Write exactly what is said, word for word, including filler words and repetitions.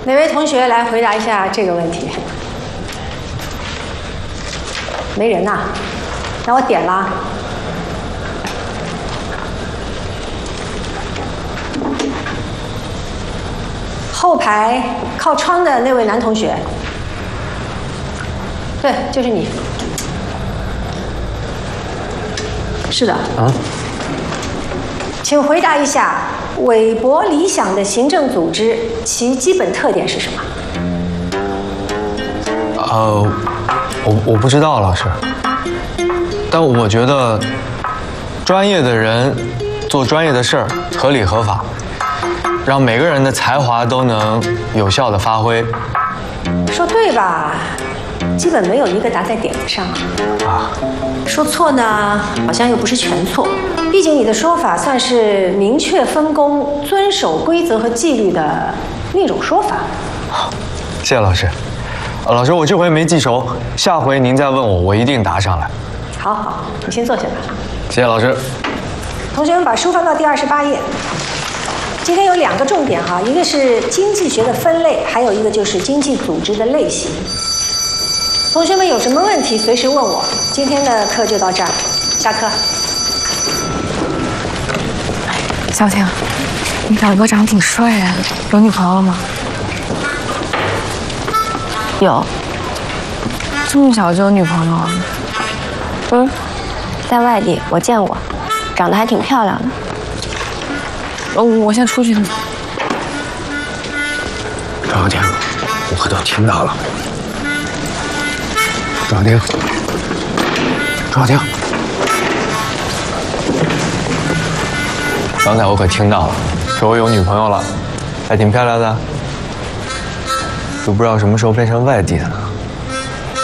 哪位同学来回答一下这个问题？没人呐，那我点了。后排靠窗的那位男同学，对，就是你。是的。啊。请回答一下，韦伯理想的行政组织其基本特点是什么？ 呃，我我不知道，老师。但我觉得，专业的人做专业的事儿，合理合法，让每个人的才华都能有效的发挥。 说对吧？基本没有一个答在点子上啊。说错呢，好像又不是全错。毕竟你的说法算是明确分工、遵守规则和纪律的那种说法。 好，谢谢老师。呃，老师，我这回没记熟，下回您再问我，我一定答上来。 好好，你先坐下吧。 谢谢老师。 同学们把书翻到第二十八页。今天有两个重点哈，一个是经济学的分类，还有一个就是经济组织的类型。同学们有什么问题随时问我。今天的课就到这儿，下课。 小婷，你表哥长得挺帅呀，有女朋友了吗？ 有。 这么小就有女朋友啊？ 嗯，在外地我见过，长得还挺漂亮的。 哦，我先出去了。 赵小婷，我可都听到了。赵小婷，赵小婷， 刚才我可听到了，说我有女朋友了，还挺漂亮的，都不知道什么时候变成外地的了。